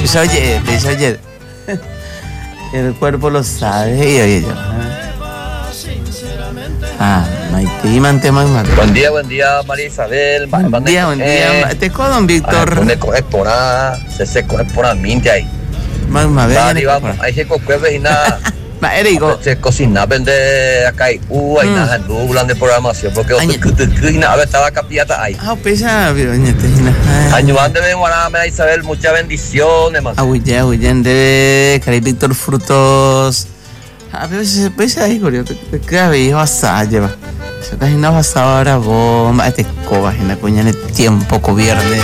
oye. El cuerpo lo sabe. Y oye yo. Maite Manteman. Buen día, María Isabel. Buen día. Te cojo, don Víctor. Me coges por nada, se coge por la mente ahí. Vamos, vamos, hay que coger y nada. Erico. Se cocina, vende acá y hay nada, nublan de programación, porque a ver, estaba capiata ahí. Pesa, año antes de María Isabel, muchas bendiciones, man. De Cari Víctor Frutos. A veces pesa ahí, Corio, te queda hijo a lleva. Se está haciendo hasta ahora bomba, te cobas en la coña de tiempo, viernes.